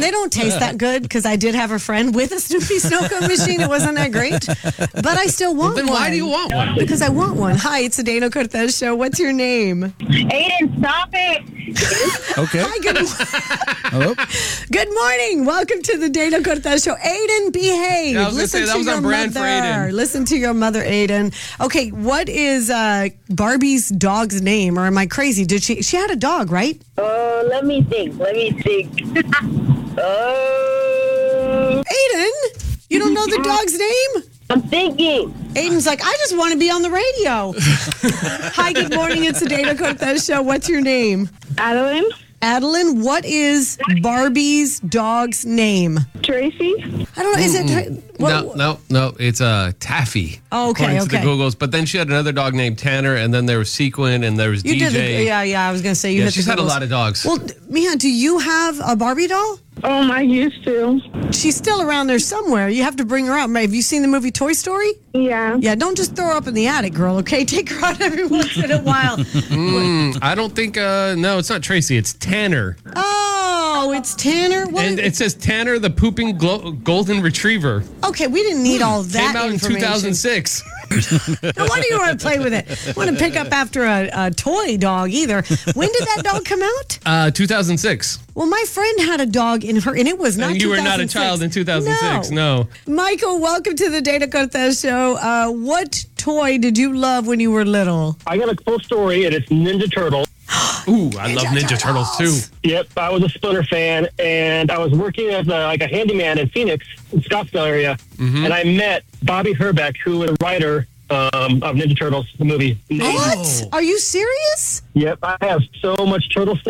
they don't taste that good because I did have a friend with a Snoopy snow cone machine. It wasn't that great, but I still want one. Then why do you want one? Because I want one. Hi, it's the Dana Cortez Show. What's your name? Aiden, stop it. Okay. Hi, good Hello? Good morning. Welcome to the Dana Cortez Show. Aiden, behave. Yeah, I was going to say, that was on brand for Aiden. Listen to your mother, Aiden. Okay, what is Barbie's dog's name? Or am I crazy? Did she had a dog, right? Let me think. Aiden, you don't know the dog's name? I'm thinking. Aiden's like, I just want to be on the radio. Hi, good morning. It's the Dana Cortez Show. What's your name? Adeline? Adeline, what is Barbie's dog's name? Tracy? I don't know. Is it... No. It's Taffy. Oh, okay, according to the okay. Googles. But then she had another dog named Tanner, and then there was Sequin, and there was You DJ. did I was going to say you Yeah, hit the she's had a Googles. lot of dogs. Well, Mia, do you have a Barbie doll? I used to. She's still around there somewhere. You have to bring her out. Have you seen the movie Toy Story? Yeah. Yeah, don't just throw her up in the attic, girl, okay? Take her out every once in a while. I don't think, no, it's not Tracy. It's Tanner. Oh, it's Tanner? What? And it says Tanner the Pooping Golden Retriever. Okay, we didn't need all that Came out in information. 2006. No wonder you want to play with it. Want to pick up after a toy dog either. When did that dog come out? 2006. Well, my friend had a dog in her, and it was not And you were not a 2006. child in 2006, no. Michael, welcome to the Dana Cortez Show. What toy did you love when you were little? I got a cool story, and it's Ninja Turtle. Ooh, I love Ninja Turtles too. Yep, I was a Splinter fan, and I was working as a handyman in Phoenix, in Scottsdale area, and I met Bobby Herbeck, who was a writer of Ninja Turtles, the movie. What? Are you serious? Yep, I have so much turtle stuff.